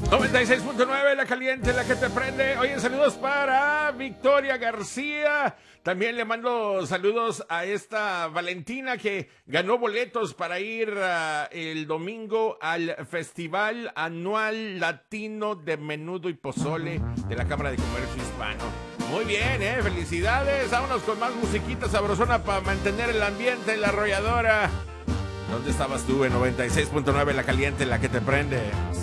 96.9, la caliente, la que te prende. Oye, saludos para Victoria García. También le mando saludos a esta Valentina que ganó boletos para ir el domingo al Festival Anual Latino de Menudo y Pozole de la Cámara de Comercio Hispano. Muy bien, felicidades. Vámonos con más musiquita sabrosona para mantener el ambiente en la arrolladora. ¿Dónde estabas tú en 96.9, la caliente, la que te prende?